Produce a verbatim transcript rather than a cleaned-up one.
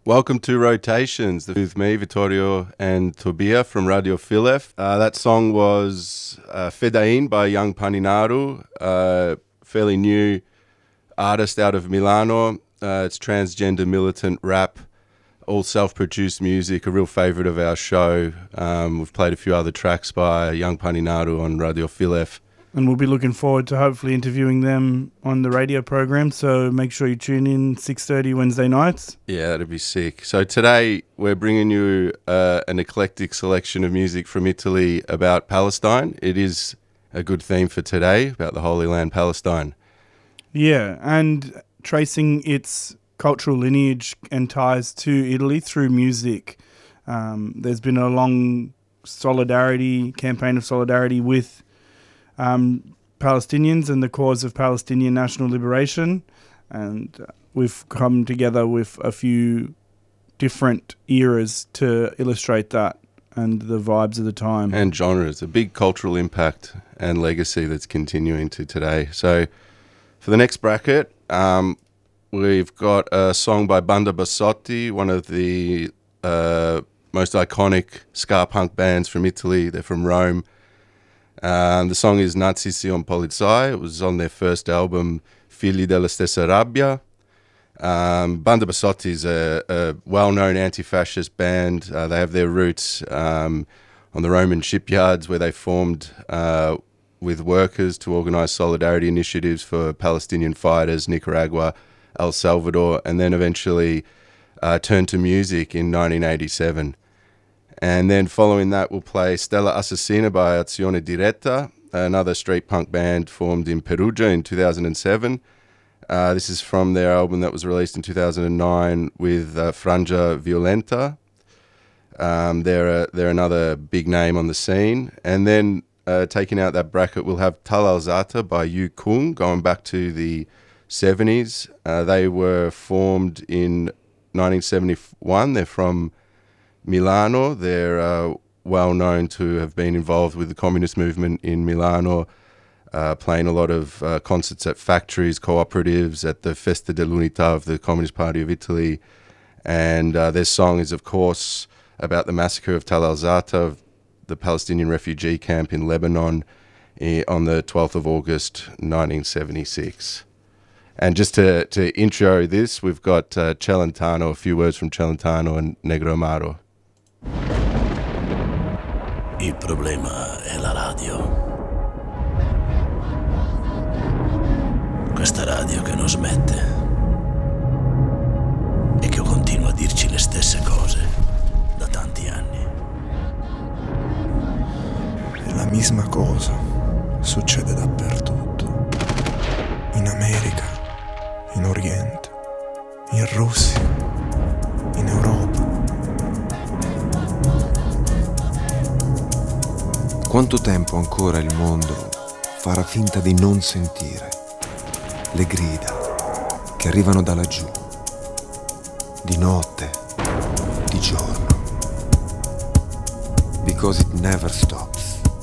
Welcome to Rotations with me, Vittorio, and Tobia from Radio Filef. Uh, that song was uh, Fedain by Young Paninaru, uh, fairly new artist out of Milano. Uh, it's transgender militant rap, all self-produced music, a real favourite of our show. Um, we've played a few other tracks by Young Paninaru on Radio Filef. And we'll be looking forward to hopefully interviewing them on the radio program, so make sure you tune in six thirty Wednesday nights. Yeah, that'd be sick. So today we're bringing you uh, an eclectic selection of music from Italy about Palestine. It is a good theme for today, about the Holy Land, Palestine. Yeah, and tracing its cultural lineage and ties to Italy through music. Um, there's been a long solidarity, campaign of solidarity with Um, Palestinians and the cause of Palestinian national liberation, and uh, we've come together with a few different eras to illustrate that and the vibes of the time. And genres, a big cultural impact and legacy that's continuing to today. So for the next bracket, um, we've got a song by Banda Bassotti, one of the uh, most iconic ska punk bands from Italy. They're from Rome. Um, the song is Nazi Sion Polizei. It was on their first album, Figli della Stessa Rabbia. Um, Banda Bassotti is a, a well-known anti-fascist band. Uh, they have their roots um, on the Roman shipyards, where they formed uh, with workers to organise solidarity initiatives for Palestinian fighters, Nicaragua, El Salvador, and then eventually uh, turned to music in nineteen eighty-seven. And then following that, we'll play Stella Assassina by Azione Diretta, another street punk band formed in Perugia in two thousand seven. Uh, this is from their album that was released in two thousand nine with uh, Frangia Violenta. Um, they're, a, they're another big name on the scene. And then uh, taking out that bracket, we'll have Tal Alzata by Yu Kung, going back to the seventies. Uh, they were formed in nineteen seventy-one. They're from Milano. They're uh, well known to have been involved with the communist movement in Milano, uh, playing a lot of uh, concerts at factories, cooperatives, at the Festa dell'Unità of the Communist Party of Italy. And uh, their song is, of course, about the massacre of Tal Alzata, the Palestinian refugee camp in Lebanon, eh, on the twelfth of August nineteen seventy-six. And just to, to intro this, we've got uh, Celentano, a few words from Celentano and Negro Amaro. Il problema è la radio. Questa radio che non smette e che continua a dirci le stesse cose da tanti anni. E la misma cosa succede dappertutto. In America, in Oriente, in Russia, in Europa. Quanto tempo ancora il mondo farà finta di non sentire le grida che arrivano da laggiù, di notte, di giorno? Because it never stops.